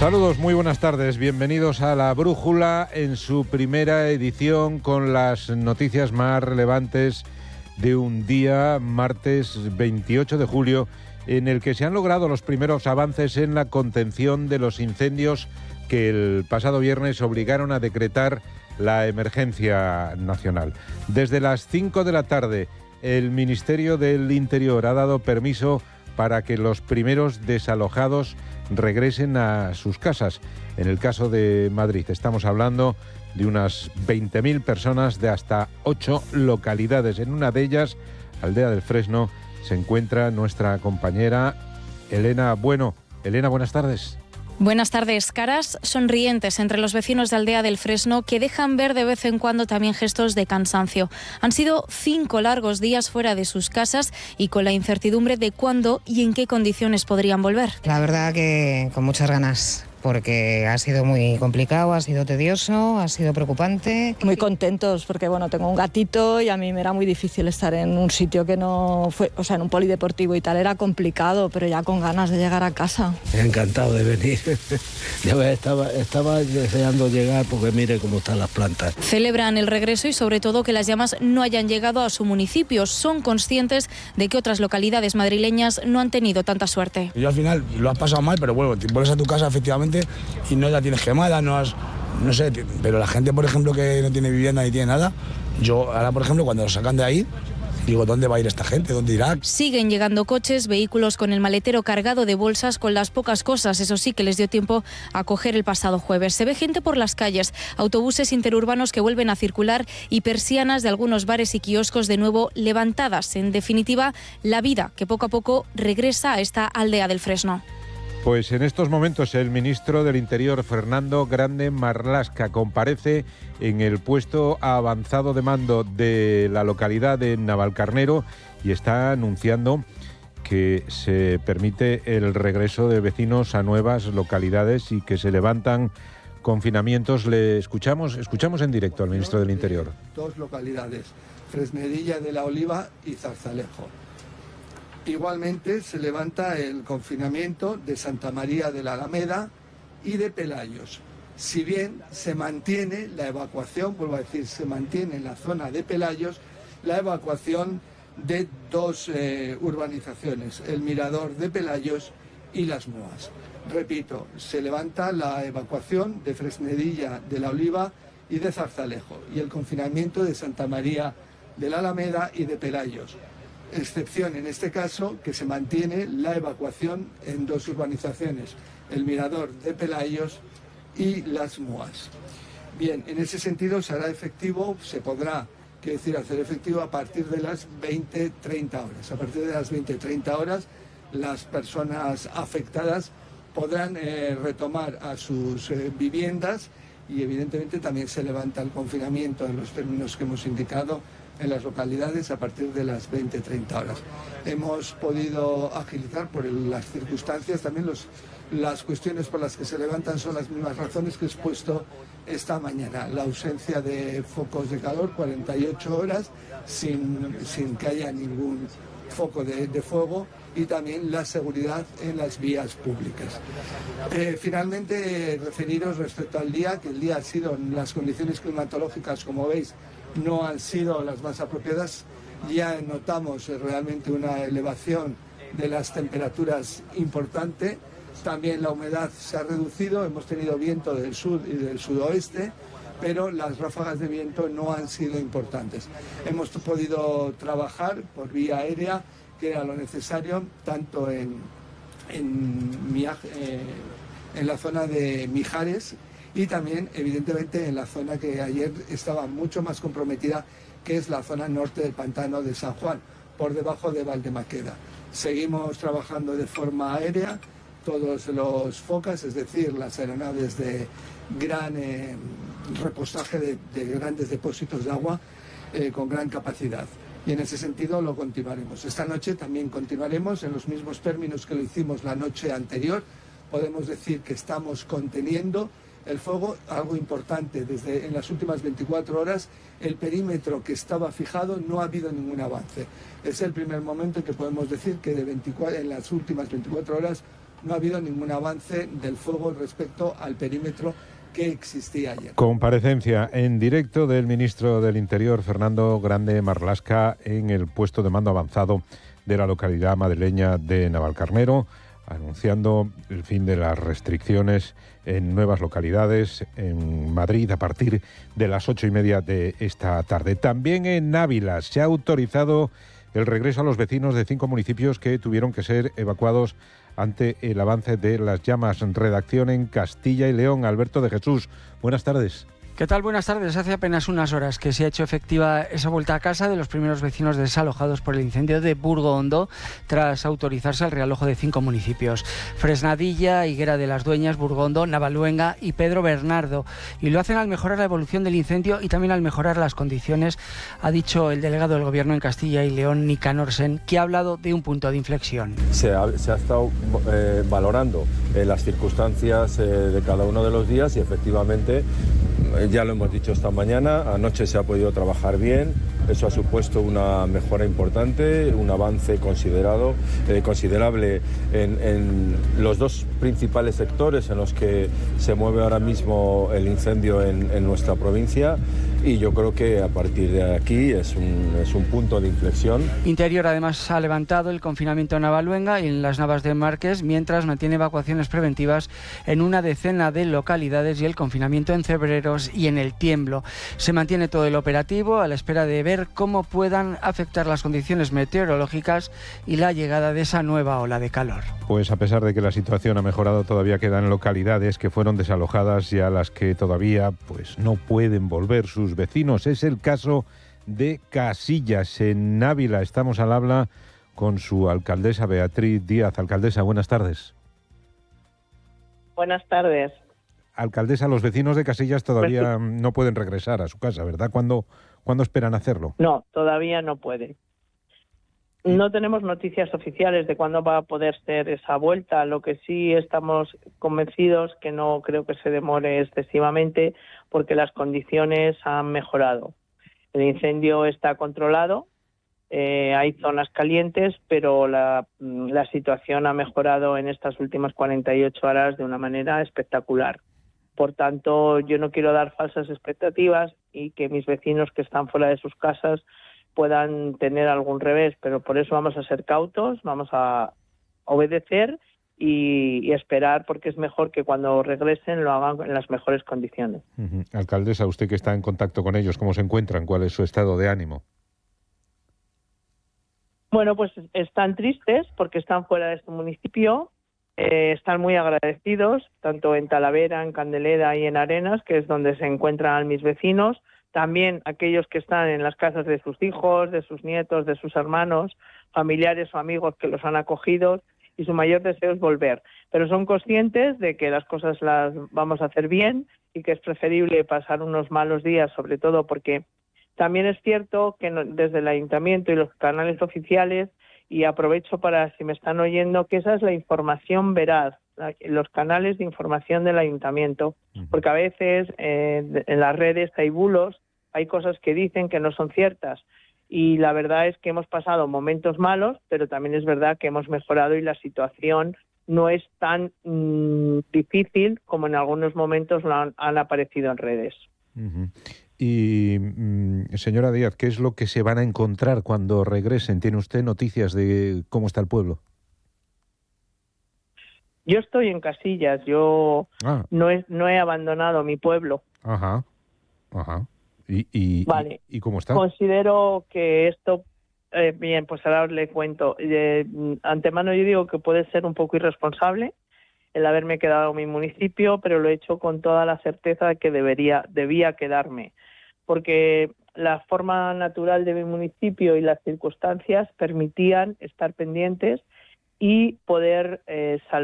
Saludos, muy buenas tardes, bienvenidos a La Brújula en su primera edición con las noticias más relevantes de un día, martes 28 de julio, en el que se han logrado los primeros avances en la contención de los incendios que el pasado viernes obligaron a decretar la emergencia nacional. Desde las 5 de la tarde, el Ministerio del Interior ha dado permiso para que los primeros desalojados regresen a sus casas. En el caso de Madrid estamos hablando de unas 20.000 personas de hasta 8 localidades. En una de ellas, Aldea del Fresno, se encuentra nuestra compañera Elena Bueno. Elena, buenas tardes. Buenas tardes. Caras sonrientes entre los vecinos de Aldea del Fresno que dejan ver de vez en cuando también gestos de cansancio. Han sido 5 largos días fuera de sus casas y con la incertidumbre de cuándo y en qué condiciones podrían volver. La verdad que con muchas ganas, porque ha sido muy complicado, ha sido tedioso, ha sido preocupante. Muy contentos porque tengo un gatito y a mí me era muy difícil estar en un sitio que no fue, en un polideportivo y tal, era complicado, pero ya con ganas de llegar a casa. Encantado de venir. Ya ves, estaba deseando llegar porque mire cómo están las plantas. Celebran el regreso y sobre todo que las llamas no hayan llegado a su municipio. Son conscientes de que otras localidades madrileñas no han tenido tanta suerte. Yo al final lo has pasado mal, pero bueno, te vuelves a tu casa efectivamente y no la tienes quemada, no sé, pero la gente, por ejemplo, que no tiene vivienda ni tiene nada, yo ahora, por ejemplo, cuando lo sacan de ahí, digo, ¿dónde va a ir esta gente? ¿Dónde irá? Siguen llegando coches, vehículos con el maletero cargado de bolsas con las pocas cosas, eso sí, que les dio tiempo a coger el pasado jueves. Se ve gente por las calles, autobuses interurbanos que vuelven a circular y persianas de algunos bares y kioscos de nuevo levantadas. En definitiva, la vida que poco a poco regresa a esta Aldea del Fresno. Pues en estos momentos el ministro del Interior, Fernando Grande Marlaska, comparece en el puesto avanzado de mando de la localidad de Navalcarnero y está anunciando que se permite el regreso de vecinos a nuevas localidades y que se levantan confinamientos. Le escuchamos en directo al ministro del Interior. 2 localidades, Fresnedilla de la Oliva y Zarzalejo. Igualmente se levanta el confinamiento de Santa María de la Alameda y de Pelayos. Si bien se mantiene la evacuación, vuelvo a decir, se mantiene en la zona de Pelayos la evacuación de 2 urbanizaciones, el Mirador de Pelayos y Las Moas. Repito, se levanta la evacuación de Fresnedilla de la Oliva y de Zarzalejo y el confinamiento de Santa María de la Alameda y de Pelayos. Excepción en este caso que se mantiene la evacuación en 2 urbanizaciones, el Mirador de Pelayos y Las Moas. Bien, en ese sentido se hará efectivo, se podrá, hacer efectivo a partir de las 20-30 horas. A partir de las 20-30 horas las personas afectadas podrán retomar a sus viviendas y evidentemente también se levanta el confinamiento en los términos que hemos indicado en las localidades a partir de las 20-30 horas. Hemos podido agilizar por las circunstancias, también las cuestiones por las que se levantan son las mismas razones que he expuesto esta mañana. La ausencia de focos de calor, 48 horas, sin que haya ningún foco de fuego, y también la seguridad en las vías públicas. Finalmente, referiros respecto al día, que el día ha sido, las condiciones climatológicas, como veis, no han sido las más apropiadas. Ya notamos realmente una elevación de las temperaturas importante. También la humedad se ha reducido, hemos tenido viento del sur y del sudoeste, pero las ráfagas de viento no han sido importantes. Hemos podido trabajar por vía aérea, que era lo necesario, tanto en la zona de Mijares y también, evidentemente, en la zona que ayer estaba mucho más comprometida, que es la zona norte del pantano de San Juan, por debajo de Valdemaqueda. Seguimos trabajando de forma aérea, todos los FOCAS, es decir, las aeronaves de gran repostaje de grandes depósitos de agua con gran capacidad. Y en ese sentido lo continuaremos. Esta noche también continuaremos en los mismos términos que lo hicimos la noche anterior. Podemos decir que estamos conteniendo el fuego, algo importante, en las últimas 24 horas el perímetro que estaba fijado no ha habido ningún avance. Es el primer momento en que podemos decir que en las últimas 24 horas no ha habido ningún avance del fuego respecto al perímetro que existía ayer. Comparecencia en directo del ministro del Interior, Fernando Grande Marlaska, en el puesto de mando avanzado de la localidad madrileña de Navalcarnero, anunciando el fin de las restricciones en nuevas localidades en Madrid a partir de las 8:30 de esta tarde. También en Ávila se ha autorizado el regreso a los vecinos de 5 municipios que tuvieron que ser evacuados ante el avance de las llamas. Redacción en Castilla y León. Alberto de Jesús, buenas tardes. ¿Qué tal? Buenas tardes. Hace apenas unas horas que se ha hecho efectiva esa vuelta a casa de los primeros vecinos desalojados por el incendio de Burgo Hondo, tras autorizarse el realojo de 5 municipios: Fresnadilla, Higuera de las Dueñas, Burgo Hondo, Navaluenga y Pedro Bernardo. Y lo hacen al mejorar la evolución del incendio y también al mejorar las condiciones, ha dicho el delegado del Gobierno en Castilla y León, Nicanor Sen, que ha hablado de un punto de inflexión. Se ha estado valorando las circunstancias de cada uno de los días y efectivamente, ya lo hemos dicho esta mañana, anoche se ha podido trabajar bien, eso ha supuesto una mejora importante, un avance considerable en los 2 principales sectores en los que se mueve ahora mismo el incendio en nuestra provincia, y yo creo que a partir de aquí es un punto de inflexión. Interior además ha levantado el confinamiento en Navaluenga y en las Navas de Márquez, mientras mantiene evacuaciones preventivas en una decena de localidades y el confinamiento en Cebreros y en El Tiemblo. Se mantiene todo el operativo a la espera de ver cómo puedan afectar las condiciones meteorológicas y la llegada de esa nueva ola de calor. Pues a pesar de que la situación ha mejorado, todavía quedan localidades que fueron desalojadas y a las que todavía pues no pueden volver sus vecinos. Es el caso de Casillas, en Ávila. Estamos al habla con su alcaldesa, Beatriz Díaz. Alcaldesa, buenas tardes. Buenas tardes. Alcaldesa, los vecinos de Casillas todavía no pueden regresar a su casa, ¿verdad? ¿Cuándo esperan hacerlo? No, todavía no pueden. No tenemos noticias oficiales de cuándo va a poder ser esa vuelta. Lo que sí estamos convencidos que no creo que se demore excesivamente, porque las condiciones han mejorado. El incendio está controlado, hay zonas calientes, pero la situación ha mejorado en estas últimas 48 horas de una manera espectacular. Por tanto, yo no quiero dar falsas expectativas y que mis vecinos que están fuera de sus casas puedan tener algún revés, pero por eso vamos a ser cautos, vamos a obedecer y esperar, porque es mejor que cuando regresen lo hagan en las mejores condiciones. Alcaldesa, usted que está en contacto con ellos, ¿cómo se encuentran? ¿Cuál es su estado de ánimo? Bueno, pues están tristes porque están fuera de este municipio, están muy agradecidos, tanto en Talavera, en Candelera y en Arenas, que es donde se encuentran mis vecinos. También aquellos que están en las casas de sus hijos, de sus nietos, de sus hermanos, familiares o amigos que los han acogido, y su mayor deseo es volver. Pero son conscientes de que las cosas las vamos a hacer bien y que es preferible pasar unos malos días, sobre todo porque también es cierto que desde el Ayuntamiento y los canales oficiales, y aprovecho para, si me están oyendo, que esa es la información veraz, los canales de información del Ayuntamiento, porque a veces en las redes hay bulos, hay cosas que dicen que no son ciertas, y la verdad es que hemos pasado momentos malos, pero también es verdad que hemos mejorado y la situación no es tan difícil como en algunos momentos han aparecido en redes. Y señora Díaz, ¿qué es lo que se van a encontrar cuando regresen? ¿Tiene usted noticias de cómo está el pueblo? Yo estoy en Casillas, yo no he abandonado mi pueblo. Ajá. ¿Y cómo está? Considero que esto, bien, pues ahora le cuento. Antemano yo digo que puede ser un poco irresponsable el haberme quedado en mi municipio, pero lo he hecho con toda la certeza de que debía quedarme, porque la forma natural de mi municipio y las circunstancias permitían estar pendientes y poder salvar